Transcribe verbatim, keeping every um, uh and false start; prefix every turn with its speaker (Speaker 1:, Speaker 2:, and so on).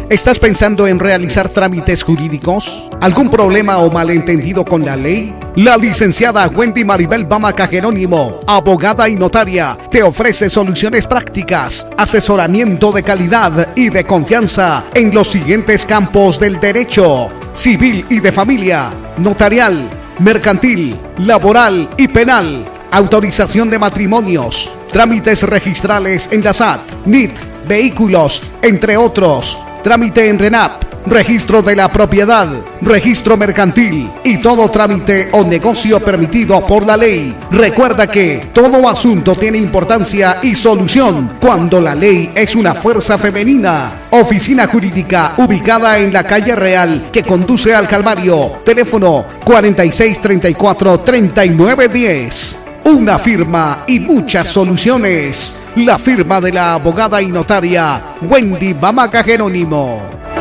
Speaker 1: ¿Estás pensando en realizar trámites jurídicos? ¿Algún problema o malentendido con la ley? La licenciada Wendy Maribel Bamaca Jerónimo, abogada y notaria, te ofrece soluciones prácticas, asesoramiento de calidad y de confianza en los siguientes campos del derecho: civil y de familia, notarial, mercantil, laboral y penal, autorización de matrimonios, trámites registrales en la S A T, N I T, vehículos, entre otros. Trámite en RENAP, registro de la propiedad, registro mercantil y todo trámite o negocio permitido por la ley. Recuerda que todo asunto tiene importancia y solución cuando la ley es una fuerza femenina. Oficina jurídica ubicada en la calle Real que conduce al Calvario. Teléfono cuarenta y seis, treinta y cuatro, treinta y nueve diez. Una firma y muchas soluciones. La firma de la abogada y notaria Wendy Bamaca Jerónimo.